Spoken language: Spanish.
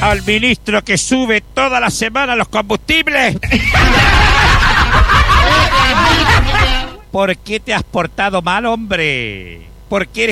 al ministro que sube toda la semana los combustibles? ¿Por qué te has portado mal, hombre? ¿Por qué eres